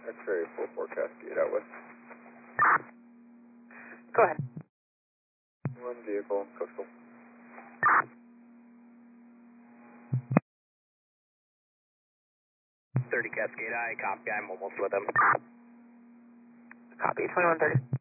X-ray 44 Cascade out with. Go ahead. One vehicle, coastal. Cascade, I copy. I'm almost with him. Copy, 2130.